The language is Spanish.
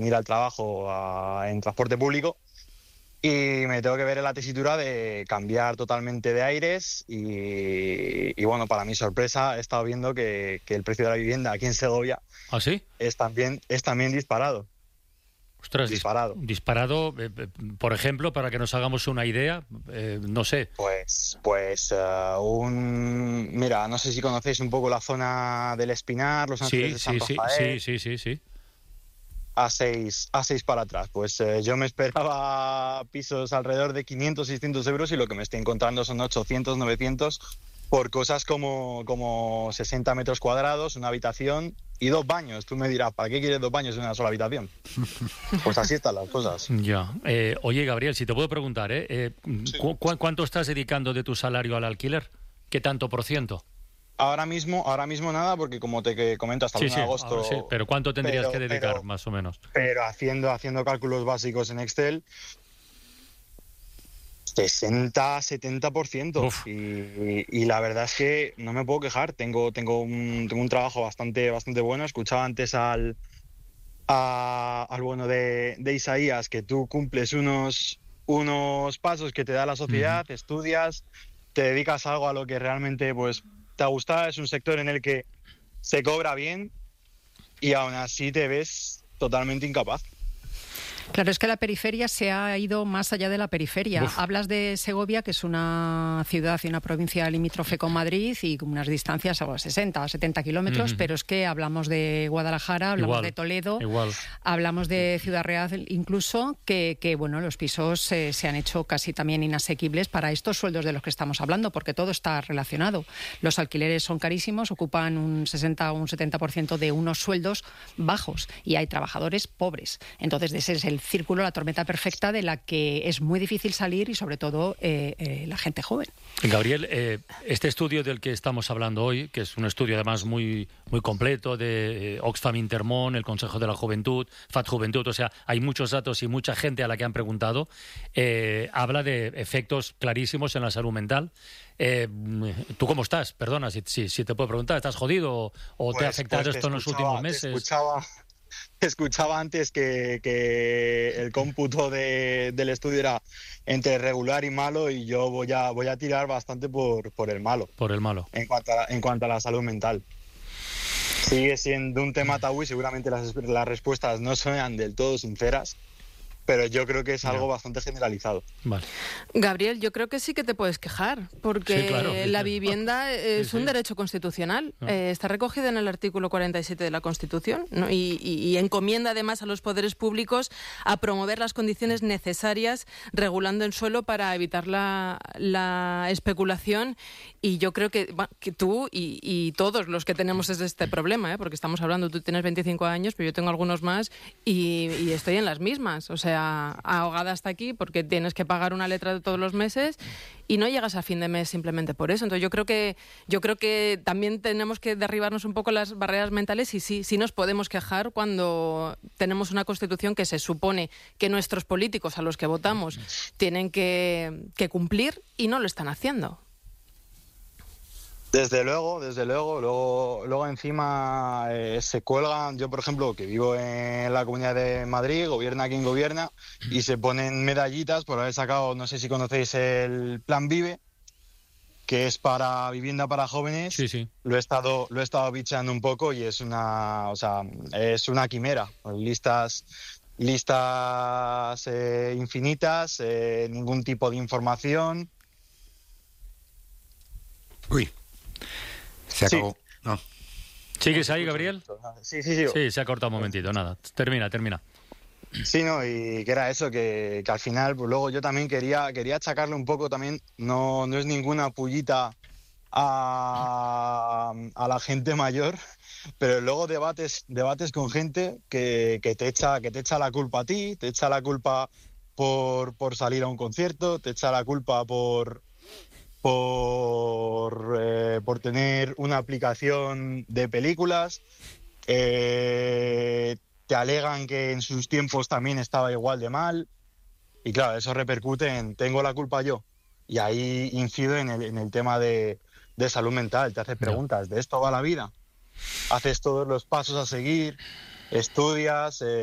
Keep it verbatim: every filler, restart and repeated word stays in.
venir al trabajo a, en transporte público, y me tengo que ver en la tesitura de cambiar totalmente de aires y, y bueno, para mi sorpresa he estado viendo que, que el precio de la vivienda aquí en Segovia ¿Ah, sí? es también, es también disparado. Ostras, disparado. Disparado, eh, eh, por ejemplo, para que nos hagamos una idea, eh, no sé. Pues, pues uh, un... Mira, no sé si conocéis un poco la zona del Espinar, Los Ángeles Sí, de San sí, Rafael. sí, sí, sí, sí. A seis, a seis para atrás. Pues eh, yo me esperaba pisos alrededor de quinientos, seiscientos euros y lo que me estoy encontrando son ochocientos, novecientos por cosas como, como sesenta metros cuadrados, una habitación y dos baños. Tú me dirás, ¿para qué quieres dos baños en una sola habitación? Pues así están las cosas. Ya. Eh, oye, Gabriel, si te puedo preguntar, ¿eh? eh Sí. ¿cu cu ¿cuánto estás dedicando de tu salario al alquiler? ¿Qué tanto por ciento? Ahora mismo, ahora mismo nada, porque como te comento, hasta el Sí, uno de sí, agosto... sí, pero ¿cuánto tendrías pero, que dedicar, pero, más o menos? Pero haciendo, haciendo cálculos básicos en Excel, sesenta, setenta por ciento. Y, y la verdad es que no me puedo quejar. Tengo, tengo, un, tengo un trabajo bastante, bastante bueno. Escuchaba antes al, a, al bueno de, de Isaías que tú cumples unos, unos pasos que te da la sociedad, uh-huh. Estudias, te dedicas a algo a lo que realmente pues te gusta. Es un sector en el que se cobra bien y aún así te ves totalmente incapaz. Claro, es que la periferia se ha ido más allá de la periferia. Uf. Hablas de Segovia, que es una ciudad y una provincia limítrofe con Madrid y con unas distancias a sesenta, setenta kilómetros, uh-huh. pero es que hablamos de Guadalajara, hablamos igual, de Toledo, igual. hablamos de Ciudad Real incluso, que, que bueno, los pisos eh, se han hecho casi también inasequibles para estos sueldos de los que estamos hablando, porque todo está relacionado. Los alquileres son carísimos, ocupan un sesenta o un setenta por ciento de unos sueldos bajos y hay trabajadores pobres. Entonces, ese es el círculo, la tormenta perfecta de la que es muy difícil salir y sobre todo eh, eh, la gente joven. Gabriel, eh, este estudio del que estamos hablando hoy, que es un estudio además muy, muy completo de eh, Oxfam Intermón, el Consejo de la Juventud, F A T Juventud, o sea, hay muchos datos y mucha gente a la que han preguntado, eh, habla de efectos clarísimos en la salud mental. Eh, ¿Tú cómo estás? Perdona, si, si, si te puedo preguntar, ¿estás jodido o, o pues, te ha afectado pues esto en los últimos meses? Te escuchaba... Escuchaba antes que, que el cómputo de, del estudio era entre regular y malo y yo voy a voy a tirar bastante por, por el malo. Por el malo. En cuanto a, en cuanto a la salud mental. Sigue siendo un tema tabú y seguramente las, las respuestas no son del todo sinceras, pero yo creo que es algo no. bastante generalizado. Vale. Gabriel, yo creo que sí que te puedes quejar, porque sí, claro, la vivienda es sí, sí. un derecho constitucional. No. Eh, está recogido en el artículo cuarenta y siete de la Constitución, ¿no? y, y, y encomienda además a los poderes públicos a promover las condiciones necesarias regulando el suelo para evitar la, la especulación. Y yo creo que, bueno, que tú y, y todos los que tenemos este problema, ¿eh? Porque estamos hablando, tú tienes veinticinco años, pero yo tengo algunos más y, y estoy en las mismas. O sea, ahogada hasta aquí porque tienes que pagar una letra de todos los meses y no llegas a fin de mes simplemente por eso. Entonces yo creo que yo creo que también tenemos que derribarnos un poco las barreras mentales y sí, sí nos podemos quejar cuando tenemos una Constitución que se supone que nuestros políticos a los que votamos tienen que, que cumplir y no lo están haciendo. Desde luego, desde luego, luego, luego encima eh, se cuelgan, yo por ejemplo, que vivo en la Comunidad de Madrid, gobierna quien gobierna, y se ponen medallitas por haber sacado, no sé si conocéis el Plan Vive, que es para vivienda para jóvenes. Sí, sí. Lo he estado, lo he estado bicheando un poco y es una, o sea, es una quimera, listas, listas eh, infinitas, eh, ningún tipo de información. Uy. Se acabó. Sí. No. ¿Sigues ahí, Gabriel? Sí, sí, sí. Sí, se ha cortado un momentito, nada. Termina, termina. Sí, no, y que era eso, que, que al final, pues luego yo también quería, quería achacarle un poco también, no, no es ninguna pullita a, a la gente mayor, pero luego debates, debates con gente que, que te echa, que te echa la culpa a ti, te echa la culpa por, por salir a un concierto, te echa la culpa por por, eh, por tener una aplicación de películas, eh, te alegan que en sus tiempos también estaba igual de mal, y claro, eso repercute en tengo la culpa yo, y ahí incido en el, en el tema de, de salud mental, te haces preguntas, ¿de esto va la vida? Haces todos los pasos a seguir, estudias... Eh,